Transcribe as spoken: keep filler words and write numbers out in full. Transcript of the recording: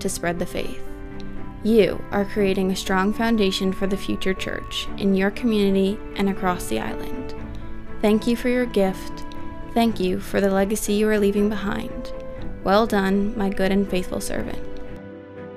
to spread the faith. You are creating a strong foundation for the future church in your community and across the island. Thank you for your gift. Thank you for the legacy you are leaving behind. Well done, my good and faithful servant.